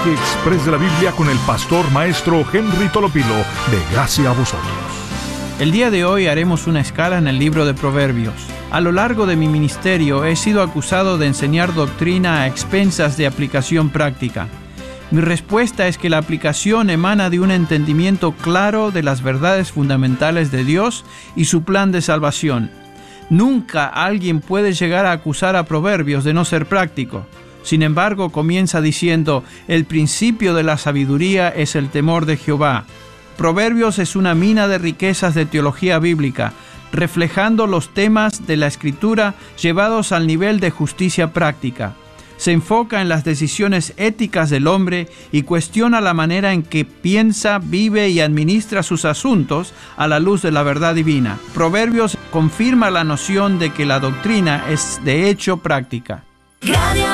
Mensaje Express de la Biblia con el pastor maestro Henry Tolopilo, de gracia a vosotros. El día de hoy haremos una escala en el libro de Proverbios. A lo largo de mi ministerio he sido acusado de enseñar doctrina a expensas de aplicación práctica. Mi respuesta es que la aplicación emana de un entendimiento claro de las verdades fundamentales de Dios y su plan de salvación. Nunca alguien puede llegar a acusar a Proverbios de no ser práctico. Sin embargo, comienza diciendo: el principio de la sabiduría es el temor de Jehová. Proverbios es una mina de riquezas de teología bíblica, reflejando los temas de la Escritura llevados al nivel de justicia práctica. Se enfoca en las decisiones éticas del hombre y cuestiona la manera en que piensa, vive y administra sus asuntos a la luz de la verdad divina. Proverbios confirma la noción de que la doctrina es de hecho práctica.